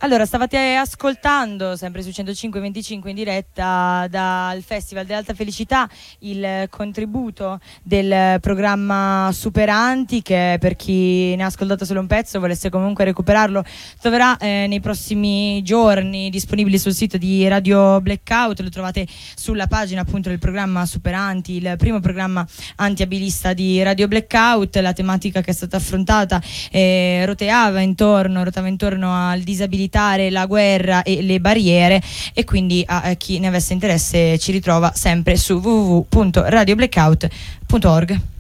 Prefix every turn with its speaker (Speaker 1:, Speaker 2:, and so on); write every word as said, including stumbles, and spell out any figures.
Speaker 1: Allora, stavate ascoltando sempre su centocinque venticinque in diretta dal Festival dell'Alta Felicità il contributo del programma Superanti, che per chi ne ha ascoltato solo un pezzo volesse comunque recuperarlo troverà eh, nei prossimi giorni disponibili sul sito di Radio Blackout. Lo trovate sulla pagina appunto del programma Superanti, il primo programma antiabilista di Radio Blackout. La tematica che è stata affrontata eh, roteava intorno, rotava intorno al disabilità, la guerra e le barriere, e quindi a chi ne avesse interesse ci ritrova sempre su w w w punto radio blackout punto org.